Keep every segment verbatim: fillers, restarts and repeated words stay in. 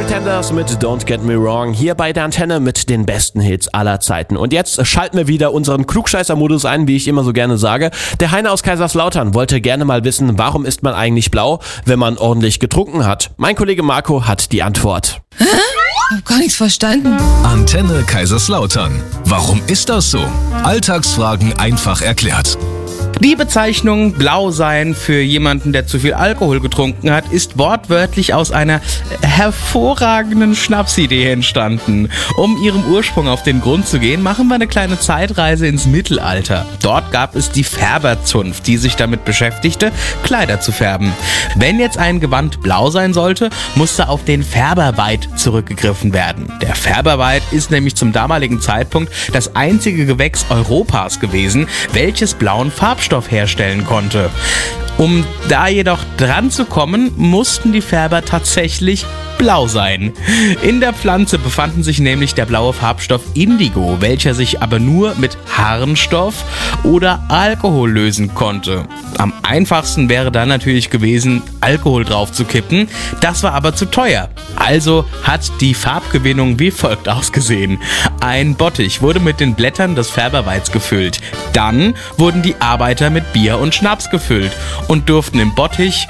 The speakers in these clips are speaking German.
Pretenders mit Don't Get Me Wrong hier bei der Antenne mit den besten Hits aller Zeiten. Und jetzt schalten wir wieder unseren Klugscheißer-Modus ein, wie ich immer so gerne sage. Der Heiner aus Kaiserslautern wollte gerne mal wissen, warum ist man eigentlich blau, wenn man ordentlich getrunken hat? Mein Kollege Marco hat die Antwort. Hä? Ich hab gar nichts verstanden. Antenne Kaiserslautern. Warum ist das so? Alltagsfragen einfach erklärt. Die Bezeichnung blau sein für jemanden, der zu viel Alkohol getrunken hat, ist wortwörtlich aus einer hervorragenden Schnapsidee entstanden. Um ihrem Ursprung auf den Grund zu gehen, machen wir eine kleine Zeitreise ins Mittelalter. Dort gab es die Färberzunft, die sich damit beschäftigte, Kleider zu färben. Wenn jetzt ein Gewand blau sein sollte, musste auf den Färberweid zurückgegriffen werden. Der Färberweid ist nämlich zum damaligen Zeitpunkt das einzige Gewächs Europas gewesen, welches blauen Farbstoff herstellen konnte. Um da jedoch dran zu kommen, mussten die Färber tatsächlich blau sein. In der Pflanze befanden sich nämlich der blaue Farbstoff Indigo, welcher sich aber nur mit Harnstoff oder Alkohol lösen konnte. Am einfachsten wäre dann natürlich gewesen, Alkohol drauf zu kippen. Das war aber zu teuer. Also hat die Farbgewinnung wie folgt ausgesehen. Ein Bottich wurde mit den Blättern des Färberweids gefüllt. Dann wurden die Arbeiter mit Bier und Schnaps gefüllt und durften im Bottich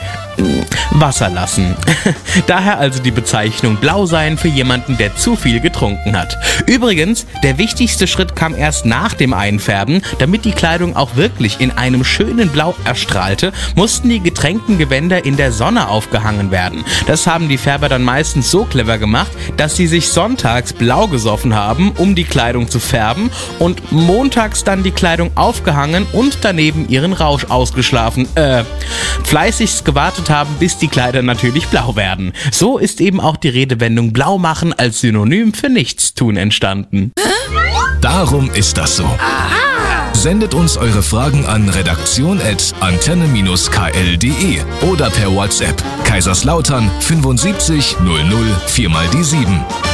Wasser lassen. Daher also die Bezeichnung blau sein für jemanden, der zu viel getrunken hat. Übrigens, der wichtigste Schritt kam erst nach dem Einfärben. Damit die Kleidung auch wirklich in einem schönen Blau erstrahlte, mussten die getränkten Gewänder in der Sonne aufgehangen werden. Das haben die Färber dann meistens so clever gemacht, dass sie sich sonntags blau gesoffen haben, um die Kleidung zu färben, und montags dann die Kleidung aufgehangen und daneben ihren Rausch ausgeschlafen, äh, fleißigst gewartet haben, bis die Kleider natürlich blau werden. So ist eben auch die Redewendung blau machen als Synonym für Nichtstun entstanden. Darum ist das so. Sendet uns eure Fragen an redaktion at antenne k l punkt d e oder per WhatsApp Kaiserslautern fünfundsiebzig null null vier mal die sieben.